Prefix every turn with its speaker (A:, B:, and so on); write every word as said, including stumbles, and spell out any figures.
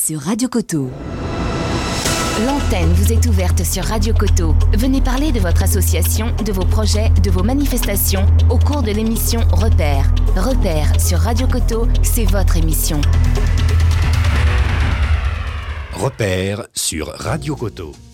A: sur Radio Coteau.
B: L'antenne vous est ouverte sur Radio Coteau. Venez parler de votre association, de vos projets, de vos manifestations au cours de l'émission Repères. Repères sur Radio Coteau, c'est votre émission.
C: Repères sur Radio Coteau.